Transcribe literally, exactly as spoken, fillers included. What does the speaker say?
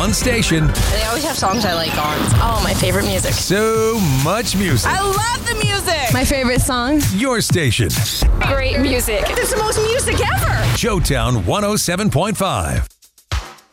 fun station. They always have songs I like on. Oh, my favorite music. So much music. I love the music. My favorite song. Your station. Great music. It's the most music ever. Joetown one oh seven point five.